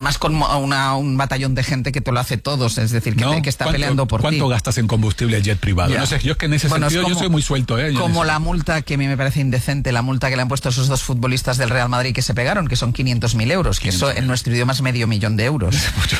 además con un batallón de gente que te lo hace todos, es decir, que está peleando por ti. ¿Cuánto gastas en combustible el jet privado? Ya. No sé, yo es que en ese sentido yo soy muy suelto. Como la multa, que a mí me parece indecente, la multa que le han puesto a esos dos futbolistas del Real Madrid que se pegaron, que son 500.000 euros, que eso en nuestro idioma es $500.000 euros.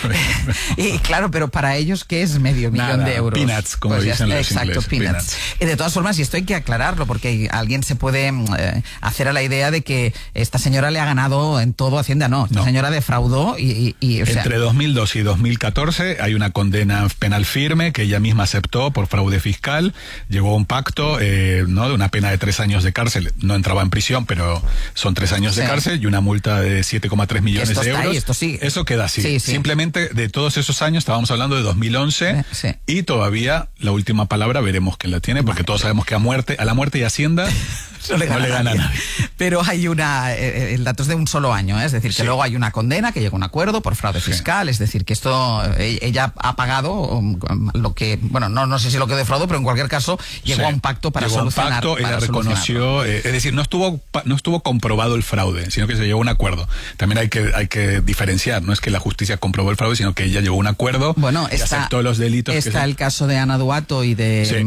Y claro, pero para ellos, ¿qué es $500.000 de euros? Peanuts, como pues dicen los exacto, ingleses. peanuts. Y de todas formas, y esto hay que aclararlo, porque alguien se puede hacer a la idea de que esta señora le ha ganado en todo Hacienda. No, esta señora defraudó o sea, entre 2002 y 2014 hay una condena penal firme que ella misma aceptó por fraude fiscal. Llegó a un pacto de una pena de 3 años de cárcel. No entraba en prisión, pero son 3 años de cárcel y una multa de 7,3 millones de euros. Ahí, esto sigue. Eso queda así. Sí. Simplemente de todos esos años, estábamos hablando de 2011 y todavía la última palabra veremos quién la tiene, porque todos sabemos que a la muerte y Hacienda no le gana a nadie. Pero hay el dato es de un solo año, es decir, que luego hay una condena, que llega a un acuerdo por fraude fiscal, es decir, que esto ella ha pagado lo que, bueno, no sé si lo que defraudó, pero en cualquier caso llegó a un pacto para solucionar. Ella reconoció, es decir, no estuvo comprobado el fraude, sino que se llegó a un acuerdo. También hay que diferenciar, no es que la justicia comprobó el fraude, sino que ella llegó a un acuerdo y aceptó los delitos. Está el caso de Ana Duato y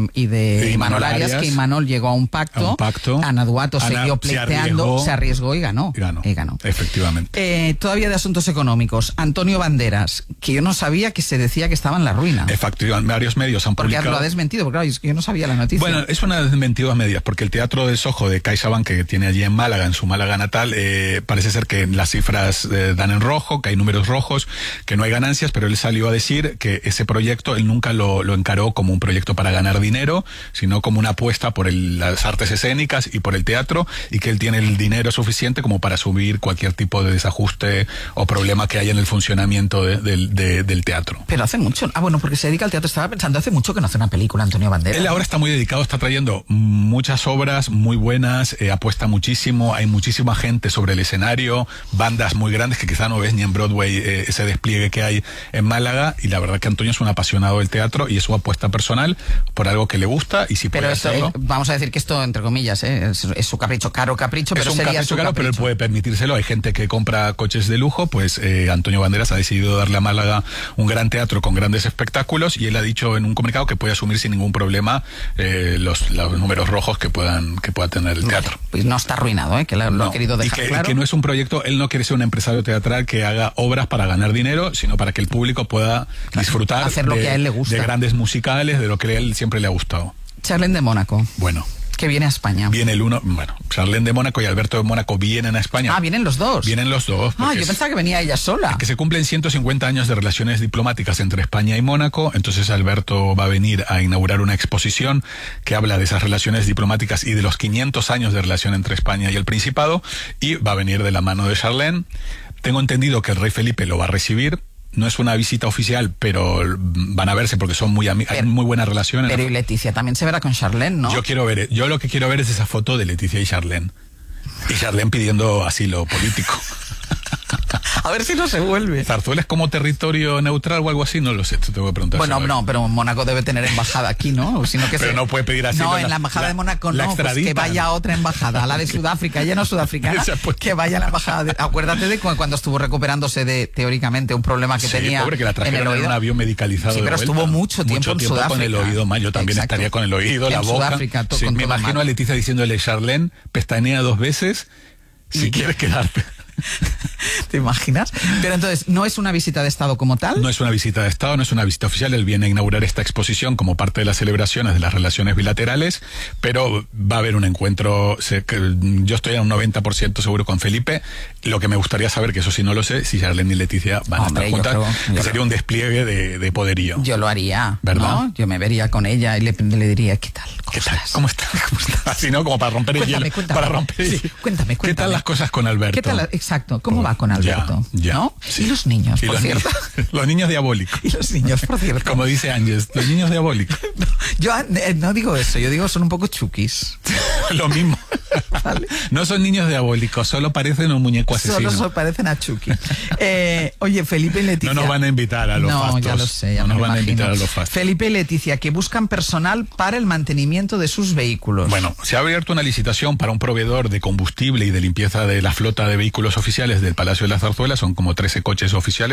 de Imanol Arias, que Imanol llegó a un pacto. Ana Duato siguió pleiteando, se arriesgó y ganó. Efectivamente. Todavía de asuntos económicos, Antonio Banderas, que yo no sabía que se decía que estaba en la ruina. Efectivamente, varios medios han publicado. Porque lo ha desmentido, porque claro, yo no sabía la noticia. Bueno, es una desmentido a medias, porque el Teatro del Soho de CaixaBank, que tiene allí en Málaga, en su Málaga natal, parece ser que las cifras dan en rojo, que hay números rojos, que no hay ganancias, pero él salió a decir que ese proyecto él nunca lo encaró como un proyecto para ganar dinero, sino como una apuesta por las artes escénicas y por el teatro, y que él tiene el dinero suficiente como para asumir cualquier tipo de desajuste o problema que haya en el funcionamiento del teatro. Pero hace mucho, bueno, porque se dedica al teatro, estaba pensando, hace mucho que no hace una película Antonio Banderas. Él ahora está muy dedicado, está trayendo muchas obras muy buenas, apuesta muchísimo, hay muchísima gente sobre el escenario, bandas muy grandes que quizá no ves ni en Broadway ese despliegue que hay en Málaga, y la verdad que Antonio es un apasionado del teatro y es su apuesta personal por algo que le gusta y si puede hacerlo. Vamos a decir que esto, entre comillas, es su capricho, caro capricho, pero sería su capricho. Pero él puede permitírselo. Hay gente que compra coches de lujo, pues Antonio Banderas ha decidido darle a Málaga un gran teatro con grandes espectáculos, y él ha dicho en un comunicado que puede asumir sin ningún problema los números rojos que pueda tener el teatro. Pues no está arruinado, que lo ha querido dejar claro. Y que no es un proyecto, él no quiere ser un empresario teatral que haga obras para ganar dinero, sino para que el público pueda disfrutar hacer lo que a él le gusta, de grandes musicales, de lo que a él siempre le ha gustado. Charlene de Mónaco. Bueno. Que viene a España. Viene Charlene de Mónaco y Alberto de Mónaco vienen a España. ¿Vienen los dos? Vienen los dos. Yo pensaba que venía ella sola. Es que se cumplen 150 años de relaciones diplomáticas entre España y Mónaco, entonces Alberto va a venir a inaugurar una exposición que habla de esas relaciones diplomáticas y de los 500 años de relación entre España y el Principado, y va a venir de la mano de Charlene. Tengo entendido que el rey Felipe lo va a recibir. No es una visita oficial, pero van a verse porque son muy amigos, hay muy buena relación. Pero y Leticia también se verá con Charlene, ¿no? Yo lo que quiero ver es esa foto de Leticia y Charlene. Y Charlene pidiendo asilo político. A ver si no se vuelve. ¿Zarzuela es como territorio neutral o algo así? No lo sé, te voy a preguntar. Bueno, no, pero Mónaco debe tener embajada aquí, ¿no? Sino que pero no puede pedir asilo. No, en la embajada de Mónaco no, pues que vaya a otra embajada, la de Sudáfrica, ella no es sudafricana, que vaya a la embajada. Acuérdate de cuando estuvo recuperándose de, teóricamente, un problema que tenía pobre, que la trajeron en un avión medicalizado. Sí, pero estuvo mucho tiempo en Sudáfrica. Con el oído mal, yo también estaría con el oído, la boca. Sudáfrica, me imagino a Leticia diciéndole, Charlene, pestañea 2 veces si quieres quedarte. ¿Te imaginas? Pero entonces, ¿no es una visita de Estado como tal? No es una visita de Estado, no es una visita oficial. Él viene a inaugurar esta exposición como parte de las celebraciones de las relaciones bilaterales, pero va a haber un encuentro, yo estoy a un 90% seguro con Felipe. Lo que me gustaría saber, que eso sí no lo sé, si Charlene y Leticia van a estar juntas, que sería un despliegue de poderío. Yo lo haría, ¿verdad? ¿no? Yo me vería con ella y le diría, ¿qué tal? ¿Cómo estás? Así, ¿no? Como para romper el hielo. Para romper el hielo. Cuéntame. ¿Qué tal las cosas con Alberto? ¿Qué tal? Exacto. ¿Cómo va con Alberto? Ya. ¿No? Sí. Y los niños, por cierto. Los niños diabólicos. Y los niños, por cierto. Como dice Ángeles, los niños diabólicos. No, yo no digo eso, yo digo son un poco chukis. Lo mismo. ¿Vale? No son niños diabólicos, solo parecen un muñeco asesino. Solo parecen a Chucky. Oye, Felipe y Leticia. No nos van a invitar a los fastos. No, ya lo sé, ya no me nos van imagino. a invitar a los fastos. Felipe y Leticia, que buscan personal para el mantenimiento de sus vehículos. Bueno, se ha abierto una licitación para un proveedor de combustible y de limpieza de la flota de vehículos oficiales del Palacio de la Zarzuela. Son como 13 coches oficiales.